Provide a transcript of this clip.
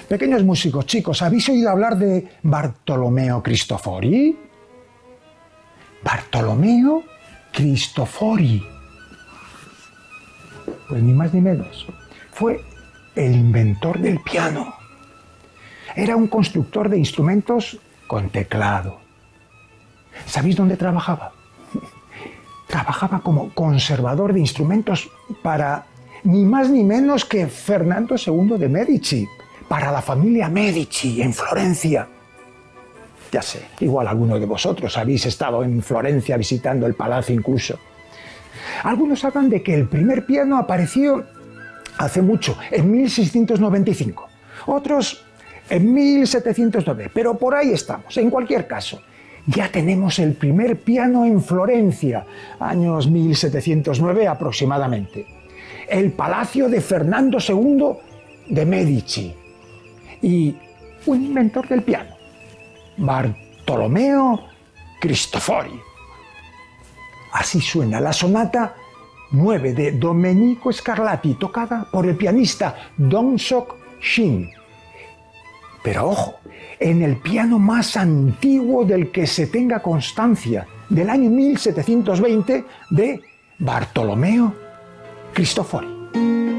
Pequeños músicos, chicos, ¿habéis oído hablar de Bartolomeo Cristofori? Bartolomeo Cristofori. Pues ni más ni menos. Fue el inventor del piano. Era un constructor de instrumentos con teclado. ¿Sabéis dónde trabajaba? Trabajaba como conservador de instrumentos para ni más ni menos que Fernando II de Medici, para la familia Medici en Florencia. Ya sé, igual algunos de vosotros habéis estado en Florencia visitando el palacio incluso. Algunos hablan de que el primer piano apareció hace mucho, en 1695. Otros en 1709, pero por ahí estamos. En cualquier caso, ya tenemos el primer piano en Florencia, años 1709 aproximadamente. El palacio de Fernando II de Medici. Y un inventor del piano, Bartolomeo Cristofori. Así suena la sonata 9 de Domenico Scarlatti, tocada por el pianista Dong-Sok Shin. Pero ojo, en el piano más antiguo del que se tenga constancia, del año 1720, de Bartolomeo Cristofori.